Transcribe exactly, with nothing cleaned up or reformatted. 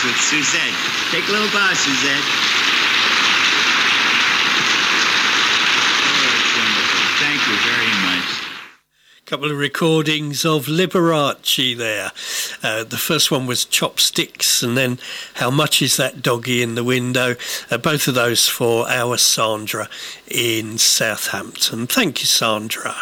with Suzette. Take a little bow, Suzette. Oh, that's wonderful. Thank you very much. Couple of recordings of Liberace there. Uh, the first one was Chopsticks, and then How Much Is That Doggy in the Window? Uh, both of those for our Sandra in Southampton. Thank you, Sandra.